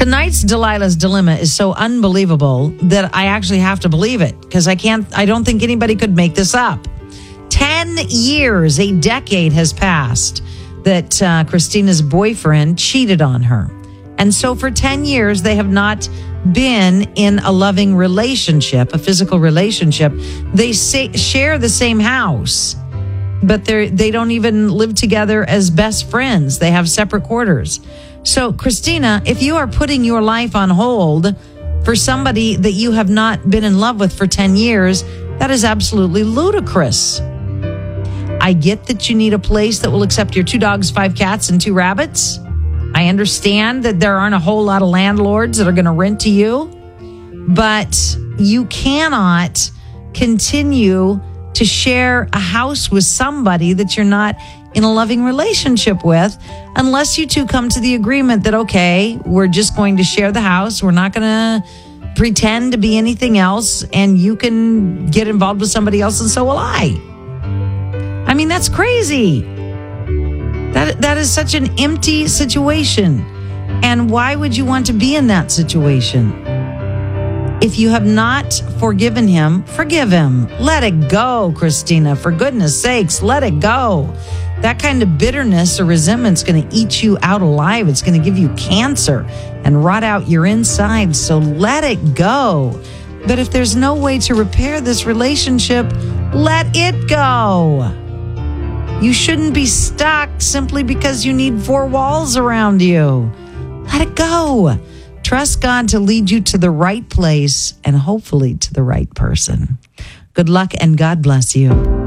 Tonight's Delilah's Dilemma is so unbelievable that I actually have to believe it because I don't think anybody could make this up. 10 years, a decade has passed that Christina's boyfriend cheated on her. And so for 10 years, they have not been in a loving relationship, a physical relationship. They share the same house, but they don't even live together as best friends. They have separate quarters. So, Christina, if you are putting your life on hold for somebody that you have not been in love with for 10 years, that is absolutely ludicrous. I get that you need a place that will accept your 2 dogs, 5 cats, and 2 rabbits. I understand that there aren't a whole lot of landlords that are going to rent to you, but you cannot continue to share a house with somebody that you're not in a loving relationship with, unless you two come to the agreement that, okay, we're just going to share the house. We're not going to pretend to be anything else, and you can get involved with somebody else, and so will I. I mean, that's crazy. That is such an empty situation. And why would you want to be in that situation? If you have not forgiven him, forgive him. Let it go, Christina. For goodness sakes, let it go. That kind of bitterness or resentment is going to eat you out alive. It's going to give you cancer and rot out your insides. So let it go. But if there's no way to repair this relationship, let it go. You shouldn't be stuck simply because you need 4 walls around you. Let it go. Trust God to lead you to the right place and hopefully to the right person. Good luck and God bless you.